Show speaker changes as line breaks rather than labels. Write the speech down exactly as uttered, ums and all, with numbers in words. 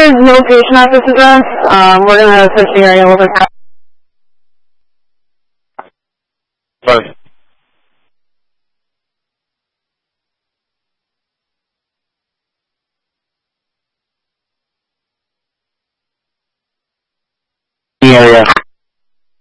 is no patient at this address. Um, we're going to switch the area over.
Sorry. The area.